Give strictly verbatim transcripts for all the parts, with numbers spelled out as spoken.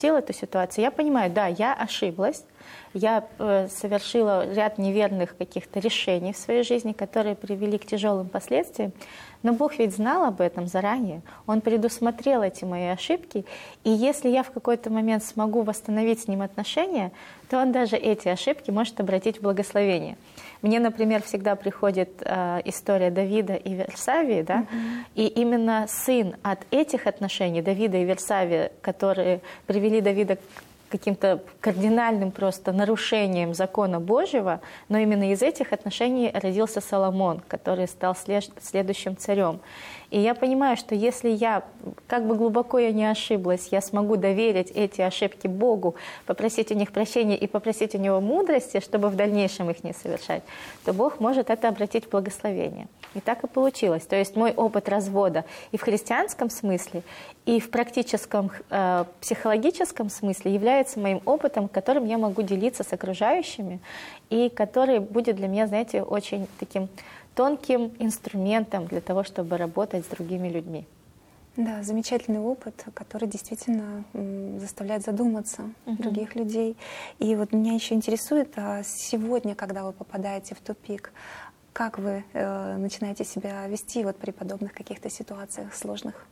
эту ситуацию, я понимаю, да, я ошиблась, я э, совершила ряд неверных каких-то решений в своей жизни, которые привели к тяжелым последствиям, но Бог ведь знал об этом заранее, Он предусмотрел эти мои ошибки, и если я в какой-то момент смогу восстановить с Ним отношения, то Он даже эти ошибки может обратить в благословение. Мне, например, всегда приходит э, история Давида и Версавии, да? Mm-hmm. И именно сын от этих отношений, Давида и Версавии, которые привели Давида к каким-то кардинальным просто нарушением закона Божьего, но именно из этих отношений родился Соломон, который стал след- следующим царем. И я понимаю, что если я, как бы глубоко я не ошиблась, я смогу доверить эти ошибки Богу, попросить у них прощения и попросить у Него мудрости, чтобы в дальнейшем их не совершать, то Бог может это обратить в благословение. И так и получилось. То есть мой опыт развода и в христианском смысле, и в практическом э, психологическом смысле является моим опытом, которым я могу делиться с окружающими, и который будет для меня, знаете, очень таким тонким инструментом для того, чтобы работать с другими людьми. Да, замечательный опыт, который действительно заставляет задуматься uh-huh. других людей. И вот меня еще интересует, а сегодня, когда вы попадаете в тупик, как вы э, начинаете себя вести вот при подобных каких-то ситуациях сложных?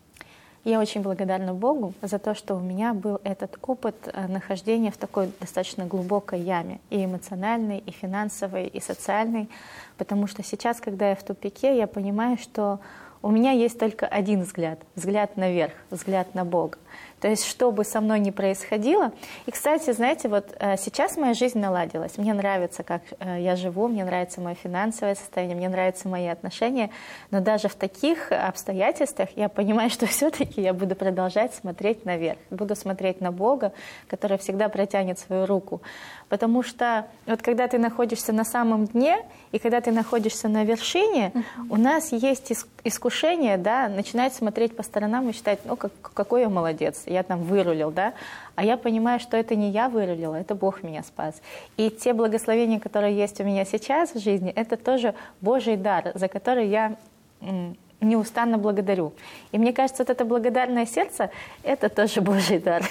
Я очень благодарна Богу за то, что у меня был этот опыт нахождения в такой достаточно глубокой яме, и эмоциональной, и финансовой, и социальной, потому что сейчас, когда я в тупике, я понимаю, что у меня есть только один взгляд, взгляд наверх, взгляд на Бога. То есть, что бы со мной ни происходило. И, кстати, знаете, вот сейчас моя жизнь наладилась. Мне нравится, как я живу, мне нравится мое финансовое состояние, мне нравятся мои отношения. Но даже в таких обстоятельствах я понимаю, что все-таки я буду продолжать смотреть наверх. Буду смотреть на Бога, который всегда протянет свою руку. Потому что вот когда ты находишься на самом дне, и когда ты находишься на вершине, uh-huh. у нас есть искушение, да, начинать смотреть по сторонам и считать, ну, как, какой я молодец, я там вырулил, да, а я понимаю, что это не я вырулила, это Бог меня спас. И те благословения, которые есть у меня сейчас в жизни, это тоже Божий дар, за который я м, неустанно благодарю. И мне кажется, вот это благодарное сердце, это тоже Божий дар,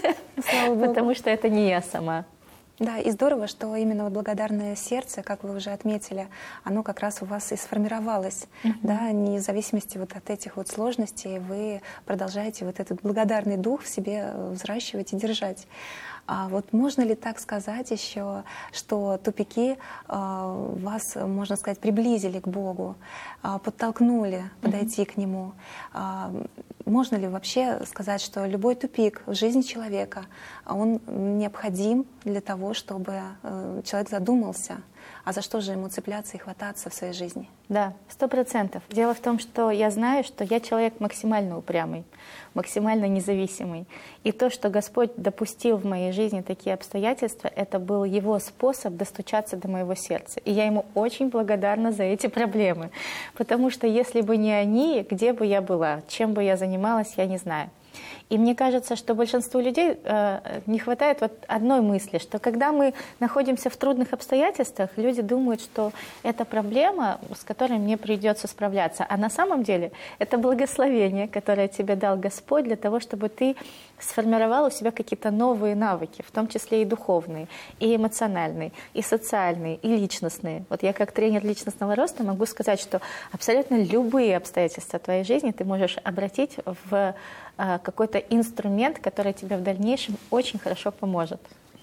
потому что это не я сама. Да, и здорово, что именно вот благодарное сердце, как вы уже отметили, оно как раз у вас и сформировалось, uh-huh. да, не в зависимости вот от этих вот сложностей, вы продолжаете вот этот благодарный дух в себе взращивать и держать. А вот можно ли так сказать еще, что тупики а, вас, можно сказать, приблизили к Богу, а, подтолкнули подойти mm-hmm. к Нему? А, можно ли вообще сказать, что любой тупик в жизни человека, он необходим для того, чтобы а, человек задумался, а за что же ему цепляться и хвататься в своей жизни? Да, сто процентов. Дело в том, что я знаю, что я человек максимально упрямый, максимально независимый. И то, что Господь допустил в моей жизни такие обстоятельства, это был Его способ достучаться до моего сердца. И я Ему очень благодарна за эти проблемы. Потому что если бы не они, где бы я была, чем бы я занималась, я не знаю. И мне кажется, что большинству людей э, не хватает вот одной мысли, что когда мы находимся в трудных обстоятельствах, люди думают, что это проблема, с которой мне придется справляться. А на самом деле это благословение, которое тебе дал Господь для того, чтобы ты сформировал у себя какие-то новые навыки, в том числе и духовные, и эмоциональные, и социальные, и личностные. Вот я как тренер личностного роста могу сказать, что абсолютно любые обстоятельства твоей жизни ты можешь обратить в какой-то инструмент, который тебе в дальнейшем очень хорошо поможет.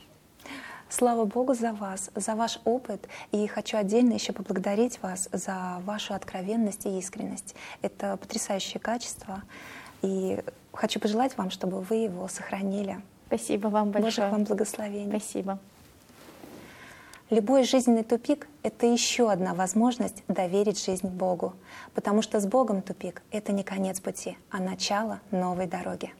Слава Богу за вас, за ваш опыт. И хочу отдельно еще поблагодарить вас за вашу откровенность и искренность. Это потрясающее качество. И хочу пожелать вам, чтобы вы его сохранили. Спасибо вам большое. Божьих вам благословений. Спасибо. Любой жизненный тупик — это еще одна возможность доверить жизнь Богу. Потому что с Богом тупик — это не конец пути, а начало новой дороги.